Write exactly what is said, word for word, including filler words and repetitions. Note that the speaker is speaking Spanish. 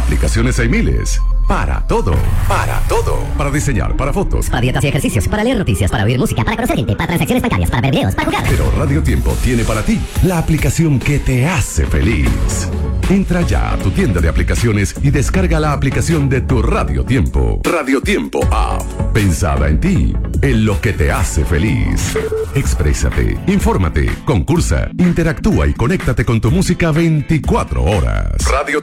Aplicaciones hay miles. Para todo. Para todo. Para diseñar, para fotos. Para dietas y ejercicios, para leer noticias, para oír música, para conocer gente, para transacciones bancarias, para ver videos, para jugar. Pero Radio Tiempo tiene para ti la aplicación que te hace feliz. Entra ya a tu tienda de aplicaciones y descarga la aplicación de tu Radio Tiempo. Radio Tiempo App. Pensada en ti, en lo que te hace feliz. Exprésate, infórmate, concursa, interactúa y conéctate con tu música veinticuatro horas. Radio